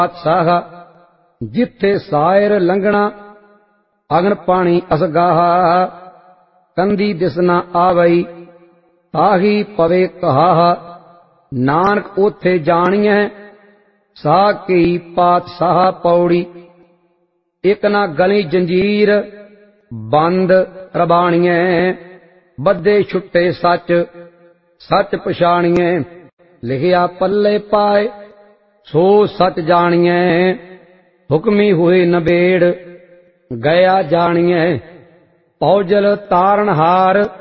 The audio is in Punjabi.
ਪਾਤਸ਼ਾਹ ਜਿੱਥੇ ਸਾਇਰ ਲੰਘਣਾ ਅਗਨ ਪਾਣੀ ਅਸਗਾਹ ਕੰਦੀ ਦਿਸਨਾ ਆਵਈ ਤਾਹੀ ਪਵੇ ਕਹਾ ਨਾਨਕ ਉਥੇ ਜਾਣੀਐ ਸਾਹ ਕੀ ਪਾਤਸ਼ਾਹ ਪੌੜੀ ਇਕ ਨਾ ਗਲੀ ਜੰਜੀਰ ਬੰਦ ਰਬਾਣੀਐ ਬੱਧੇ ਛੁੱਟੇ ਸੱਚ ਸੱਚ ਪਛਾਣੀਐ ਲਿਖਿਆ ਪੱਲੇ ਪਾਏ ਸੋ ਸੱਚ ਜਾਣੀਐ ਹੁਕਮੀ ਹੋਏ ਨਬੇੜ ਗਿਆ ਜਾਣੀਐ ਪੌਜਲ ਤਾਰਨਹਾਰ